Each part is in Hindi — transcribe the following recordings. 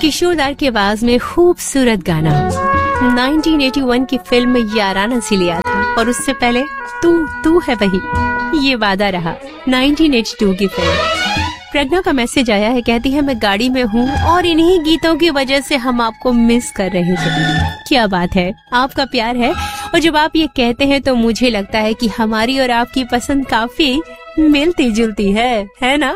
किशोरदार की आवाज में खूबसूरत गाना 1981 की फिल्म याराना से लिया था, और उससे पहले तू है वही, ये वादा रहा 1982 की फिल्म। प्रज्ञा का मैसेज आया है, कहती है मैं गाड़ी में हूँ और इन्हीं गीतों की वजह से हम आपको मिस कर रहे थे। क्या बात है, आपका प्यार है, और जब आप ये कहते हैं तो मुझे लगता है कि हमारी और आपकी पसंद काफी मिलती जुलती है ना।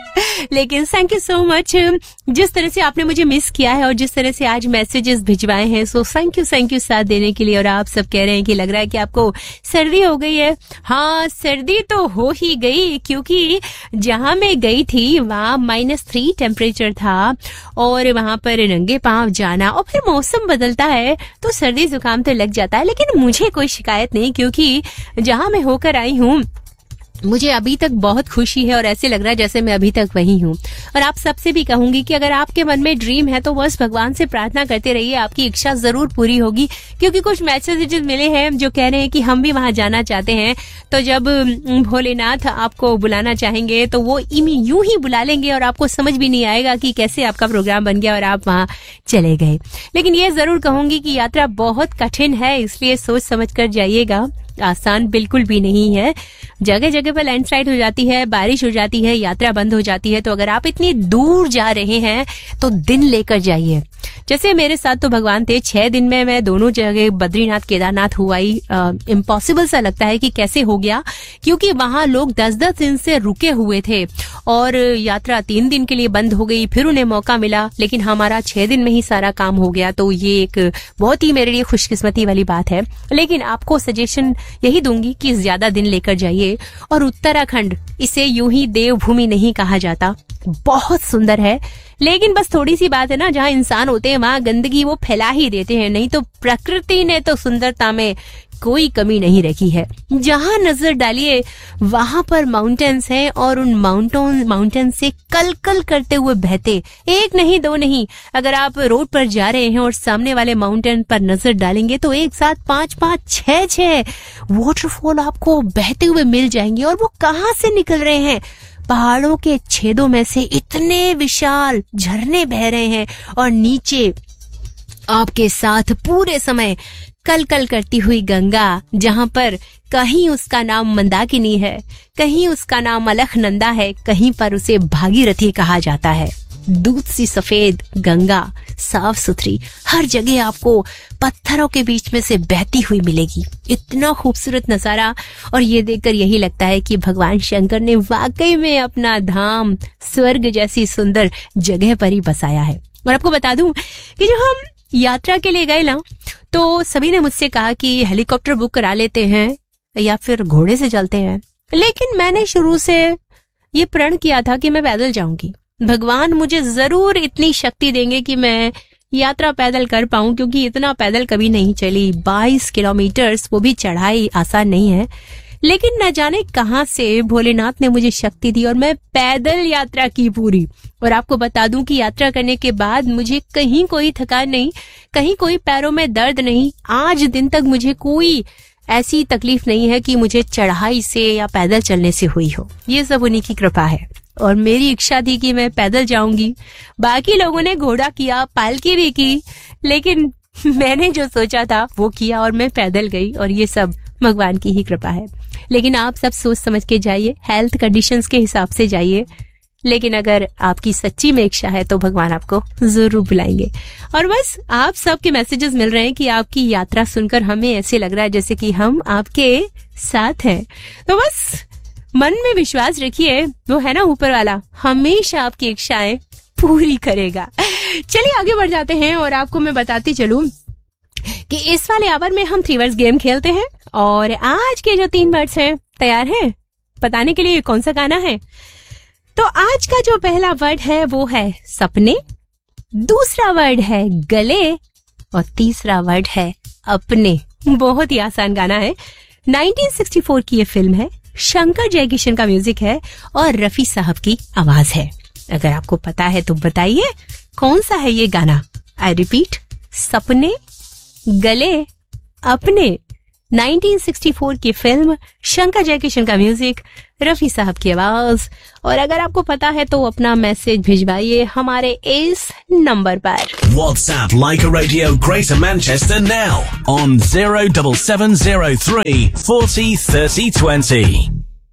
लेकिन थैंक यू सो मच, जिस तरह से आपने मुझे मिस किया है और जिस तरह से आज मैसेजेस भिजवाए हैं, सो थैंक यू साथ देने के लिए। और आप सब कह रहे हैं कि लग रहा है कि आपको सर्दी हो गई है। हाँ, सर्दी तो हो ही गई, क्योंकि जहां मैं गई थी वहां -3 टेम्परेचर था, और वहां पर नंगे पांव जाना, और फिर मौसम बदलता है तो सर्दी जुकाम तो लग जाता है। लेकिन मुझे कोई शिकायत नहीं, क्योंकि जहां मैं होकर आई हूँ मुझे अभी तक बहुत खुशी है, और ऐसे लग रहा है जैसे मैं अभी तक वही हूँ। और आप सबसे भी कहूंगी कि अगर आपके मन में ड्रीम है तो बस भगवान से प्रार्थना करते रहिए, आपकी इच्छा जरूर पूरी होगी। क्योंकि कुछ मैसेजेस मिले हैं जो कह रहे हैं कि हम भी वहां जाना चाहते हैं, तो जब भोलेनाथ आपको बुलाना चाहेंगे तो वो यूं ही बुला लेंगे, और आपको समझ भी नहीं आएगा कि कैसे आपका प्रोग्राम बन गया और आप वहां चले गए। लेकिन ये जरूर कहूंगी कि यात्रा बहुत कठिन है, इसलिए सोच समझ कर जाइएगा, आसान बिल्कुल भी नहीं है। जगह जगह पर लैंडस्लाइड हो जाती है, बारिश हो जाती है, यात्रा बंद हो जाती है। तो अगर आप इतनी दूर जा रहे हैं तो दिन लेकर जाइए। जैसे मेरे साथ तो भगवान थे, 6 दिन में मैं दोनों जगह बद्रीनाथ केदारनाथ हुआ ही इम्पॉसिबल सा लगता है कि कैसे हो गया, क्योंकि वहां लोग 10-10 दिन से रुके हुए थे और यात्रा 3 दिन के लिए बंद हो गई, फिर उन्हें मौका मिला, लेकिन हमारा 6 दिन में ही सारा काम हो गया। तो ये एक बहुत ही मेरे लिए खुशकिस्मती वाली बात है। लेकिन आपको सजेशन यही दूंगी कि ज्यादा दिन लेकर जाइए। और उत्तराखंड, इसे यूं ही देवभूमि नहीं कहा जाता, बहुत सुंदर है, लेकिन बस थोड़ी सी बात है ना, जहाँ इंसान होते हैं वहां गंदगी वो फैला ही देते हैं। नहीं तो प्रकृति ने तो सुंदरता में कोई कमी नहीं रखी है। जहां नजर डालिए वहां पर माउंटेन्स हैं, और उन माउंटेन से कल कल करते हुए बहते, एक नहीं दो नहीं, अगर आप रोड पर जा रहे हैं और सामने वाले माउंटेन पर नजर डालेंगे तो एक साथ 5-5, 6-6 वाटरफॉल आपको बहते हुए मिल जाएंगे। और वो कहाँ से निकल रहे हैं? पहाड़ों के छेदों में से इतने विशाल झरने बह रहे हैं, और नीचे आपके साथ पूरे समय कल कल करती हुई गंगा, जहां पर कहीं उसका नाम मंदाकिनी है, कहीं उसका नाम अलखनंदा है, कहीं पर उसे भागीरथी कहा जाता है। दूध सी सफेद गंगा, साफ सुथरी, हर जगह आपको पत्थरों के बीच में से बहती हुई मिलेगी। इतना खूबसूरत नजारा, और ये देखकर यही लगता है कि भगवान शंकर ने वाकई में अपना धाम स्वर्ग जैसी सुंदर जगह पर ही बसाया है। और आपको बता दूं कि जो हम यात्रा के लिए गए ना, तो सभी ने मुझसे कहा कि हेलीकॉप्टर बुक करा लेते हैं या फिर घोड़े से चलते हैं, लेकिन मैंने शुरू से ये प्रण किया था कि मैं पैदल जाऊंगी। भगवान मुझे जरूर इतनी शक्ति देंगे कि मैं यात्रा पैदल कर पाऊं, क्योंकि इतना पैदल कभी नहीं चली। 22 किलोमीटर, वो भी चढ़ाई आसान नहीं है। लेकिन न जाने कहां से भोलेनाथ ने मुझे शक्ति दी और मैं पैदल यात्रा की पूरी। और आपको बता दूं कि यात्रा करने के बाद मुझे कहीं कोई थकान नहीं, कहीं कोई पैरों में दर्द नहीं। आज दिन तक मुझे कोई ऐसी तकलीफ नहीं है कि मुझे चढ़ाई से या पैदल चलने से हुई हो। ये सब उन्हीं की कृपा है। और मेरी इच्छा थी कि मैं पैदल जाऊंगी, बाकी लोगों ने घोड़ा किया, पालकी भी की, लेकिन मैंने जो सोचा था वो किया और मैं पैदल गई, और ये सब भगवान की ही कृपा है। लेकिन आप सब सोच समझ के जाइए, हेल्थ कंडीशंस के हिसाब से जाइए। लेकिन अगर आपकी सच्ची में इच्छा है तो भगवान आपको जरूर बुलाएंगे। और बस आप सबके मैसेजेस मिल रहे हैं कि आपकी यात्रा सुनकर हमें ऐसे लग रहा है जैसे कि हम आपके साथ हैं। तो बस मन में विश्वास रखिए, वो है ना ऊपर वाला, हमेशा आपकी इच्छाएं पूरी करेगा। चलिए आगे बढ़ जाते हैं, और आपको मैं बताती चलूं कि इस वाले आवर में हम 3 वर्ड्स गेम खेलते हैं। और आज के जो 3 वर्ड्स हैं, तैयार हैं बताने के लिए कौन सा गाना है? तो आज का जो पहला वर्ड है वो है सपने, दूसरा वर्ड है गले, और तीसरा वर्ड है अपने। बहुत ही आसान गाना है, 1964 की ये फिल्म है, शंकर जयकिशन का म्यूजिक है और रफी साहब की आवाज है। अगर आपको पता है तो बताइए कौन सा है ये गाना। आई रिपीट, सपने, गले, अपने। 1964 की फिल्म, शंकर जयकिशन का म्यूजिक, रफी साहब की आवाज। और अगर आपको पता है तो अपना मैसेज भिजवाइए हमारे इस नंबर पर। WhatsApp Leica Radio Greater Manchester now on 07703 40 30 20.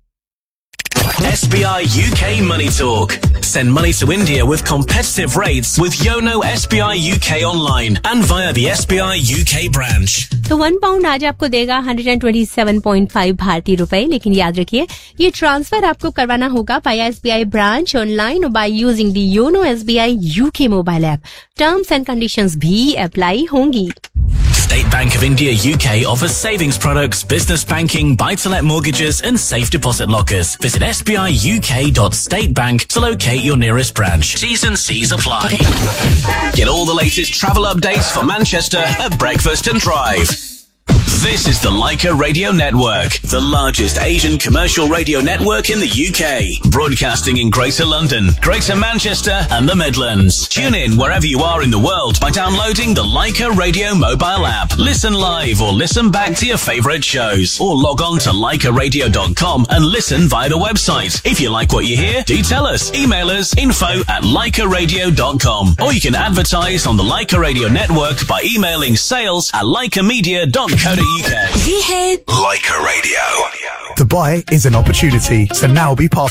SBI UK Money Talk. Send money to India with competitive rates with Yono SBI UK online and via the SBI UK branch. तो 1 पाउंड आज आपको देगा 127.5 भारतीय रुपए, लेकिन याद रखिए ये ट्रांसफर आपको करवाना होगा बाय SBI ब्रांच ऑनलाइन और by using the YONO SBI UK mobile app. Terms and conditions भी अप्लाई होंगी। State Bank of India UK offers savings products, business banking, buy-to-let mortgages and safe deposit lockers. Visit sbiuk.statebank to locate your nearest branch. T's and C's apply. Get all the latest travel updates for Manchester at Breakfast and Drive. This is the Leica Radio Network, the largest Asian commercial radio network in the UK. Broadcasting in Greater London, Greater Manchester and the Midlands. Tune in wherever you are in the world by downloading the Leica Radio mobile app. Listen live or listen back to your favourite shows. Or log on to leicaradio.com and listen via the website. If you like what you hear, do tell us. Email us info@leicaradio.com. Or you can advertise on the Leica Radio Network by emailing sales@leicamedia.co.uk. ये है Leica Radio. Dubai is an opportunity to now be part